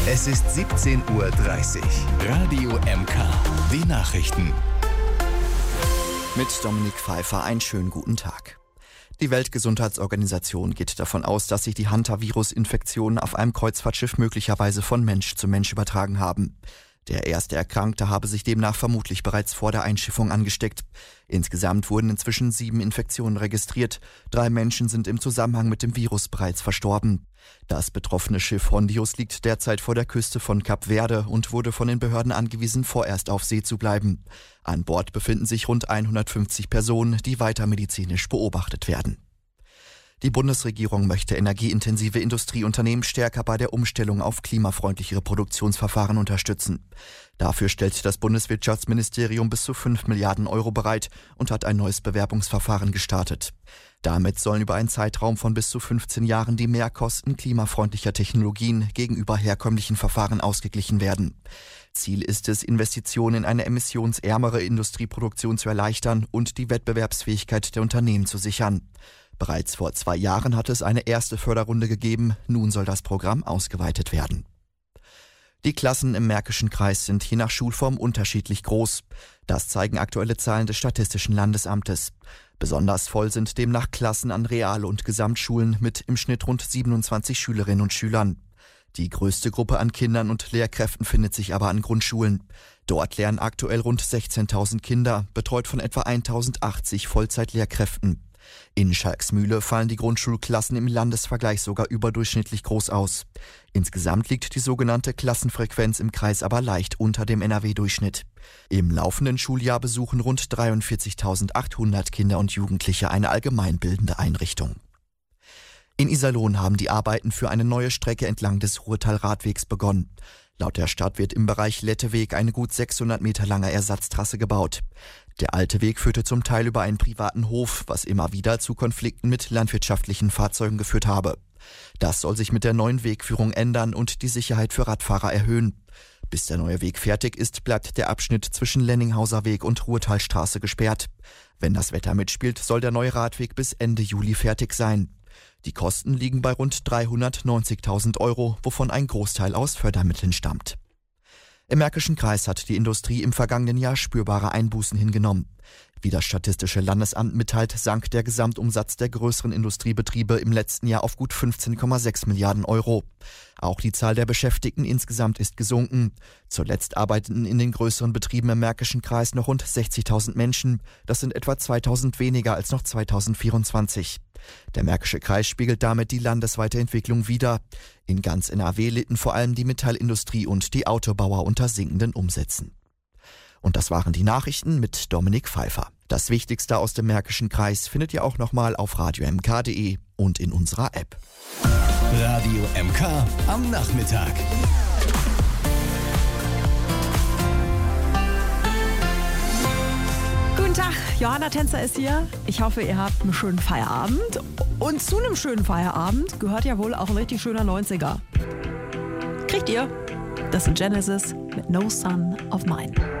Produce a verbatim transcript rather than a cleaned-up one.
Es ist siebzehn Uhr dreißig. Radio M K. Die Nachrichten. Mit Dominik Pfeiffer einen schönen guten Tag. Die Weltgesundheitsorganisation geht davon aus, dass sich die Hantavirus-Infektionen auf einem Kreuzfahrtschiff möglicherweise von Mensch zu Mensch übertragen haben. Der erste Erkrankte habe sich demnach vermutlich bereits vor der Einschiffung angesteckt. Insgesamt wurden inzwischen sieben Infektionen registriert. Drei Menschen sind im Zusammenhang mit dem Virus bereits verstorben. Das betroffene Schiff Hondius liegt derzeit vor der Küste von Kap Verde und wurde von den Behörden angewiesen, vorerst auf See zu bleiben. An Bord befinden sich rund hundertfünfzig Personen, die weiter medizinisch beobachtet werden. Die Bundesregierung möchte energieintensive Industrieunternehmen stärker bei der Umstellung auf klimafreundlichere Produktionsverfahren unterstützen. Dafür stellt das Bundeswirtschaftsministerium bis zu fünf Milliarden Euro bereit und hat ein neues Bewerbungsverfahren gestartet. Damit sollen über einen Zeitraum von bis zu fünfzehn Jahren die Mehrkosten klimafreundlicher Technologien gegenüber herkömmlichen Verfahren ausgeglichen werden. Ziel ist es, Investitionen in eine emissionsärmere Industrieproduktion zu erleichtern und die Wettbewerbsfähigkeit der Unternehmen zu sichern. Bereits vor zwei Jahren hat es eine erste Förderrunde gegeben, nun soll das Programm ausgeweitet werden. Die Klassen im Märkischen Kreis sind je nach Schulform unterschiedlich groß. Das zeigen aktuelle Zahlen des Statistischen Landesamtes. Besonders voll sind demnach Klassen an Real- und Gesamtschulen mit im Schnitt rund siebenundzwanzig Schülerinnen und Schülern. Die größte Gruppe an Kindern und Lehrkräften findet sich aber an Grundschulen. Dort lernen aktuell rund sechzehntausend Kinder, betreut von etwa tausendachtzig Vollzeitlehrkräften. In Schalksmühle fallen die Grundschulklassen im Landesvergleich sogar überdurchschnittlich groß aus. Insgesamt liegt die sogenannte Klassenfrequenz im Kreis aber leicht unter dem N R W-Durchschnitt. Im laufenden Schuljahr besuchen rund dreiundvierzigtausendachthundert Kinder und Jugendliche eine allgemeinbildende Einrichtung. In Iserlohn haben die Arbeiten für eine neue Strecke entlang des Ruhrtal-Radwegs begonnen. Laut der Stadt wird im Bereich Letteweg eine gut sechshundert Meter lange Ersatztrasse gebaut. Der alte Weg führte zum Teil über einen privaten Hof, was immer wieder zu Konflikten mit landwirtschaftlichen Fahrzeugen geführt habe. Das soll sich mit der neuen Wegführung ändern und die Sicherheit für Radfahrer erhöhen. Bis der neue Weg fertig ist, bleibt der Abschnitt zwischen Lenninghauser Weg und Ruhrtalstraße gesperrt. Wenn das Wetter mitspielt, soll der neue Radweg bis Ende Juli fertig sein. Die Kosten liegen bei rund dreihundertneunzigtausend Euro, wovon ein Großteil aus Fördermitteln stammt. Im Märkischen Kreis hat die Industrie im vergangenen Jahr spürbare Einbußen hingenommen. Wie das Statistische Landesamt mitteilt, sank der Gesamtumsatz der größeren Industriebetriebe im letzten Jahr auf gut fünfzehn Komma sechs Milliarden Euro. Auch die Zahl der Beschäftigten insgesamt ist gesunken. Zuletzt arbeiteten in den größeren Betrieben im Märkischen Kreis noch rund sechzigtausend Menschen. Das sind etwa zweitausend weniger als noch zweitausendvierundzwanzig. Der Märkische Kreis spiegelt damit die landesweite Entwicklung wider. In ganz N R W litten vor allem die Metallindustrie und die Autobauer unter sinkenden Umsätzen. Und das waren die Nachrichten mit Dominik Pfeiffer. Das Wichtigste aus dem Märkischen Kreis findet ihr auch nochmal auf radio m k punkt d e und in unserer App. Radio M K am Nachmittag. Guten Tag, Johanna Tänzer ist hier. Ich hoffe, ihr habt einen schönen Feierabend. Und zu einem schönen Feierabend gehört ja wohl auch ein richtig schöner neunziger. Kriegt ihr? Das sind Genesis mit No Son of Mine.